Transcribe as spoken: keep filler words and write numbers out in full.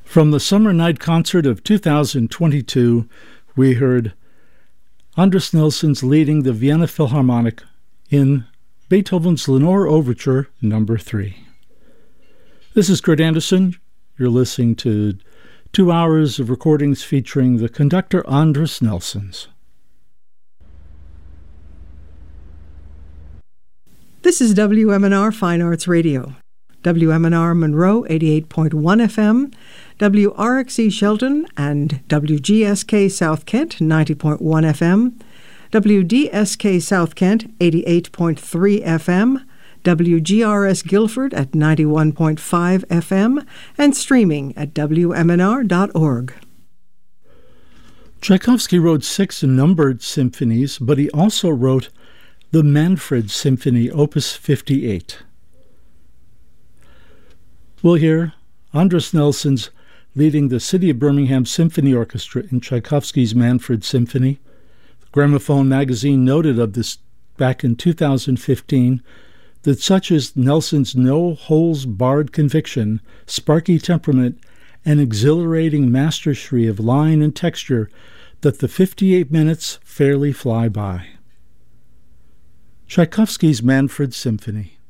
From the Summer Night Concert of two thousand twenty-two, we heard Andris Nelsons leading the Vienna Philharmonic in Beethoven's Lenore Overture Number three. This is Kurt Anderson. You're listening to two hours of recordings featuring the conductor Andris Nelsons. This is W M N R Fine Arts Radio. W M N R Monroe eighty-eight point one F M, W R X E Shelton and W G S K South Kent ninety point one F M, W D S K South Kent eighty-eight point three F M, W G R S Guilford at ninety-one point five F M, and streaming at W M N R dot org. Tchaikovsky wrote six numbered symphonies, but he also wrote the Manfred Symphony, Opus fifty-eight. We'll hear Andris Nelsons leading the City of Birmingham Symphony Orchestra in Tchaikovsky's Manfred Symphony. The Gramophone magazine noted of this back in two thousand fifteen that such is Nelson's no-holes-barred conviction, sparky temperament, and exhilarating mastery of line and texture that the fifty-eight minutes fairly fly by. Tchaikovsky's Manfred Symphony.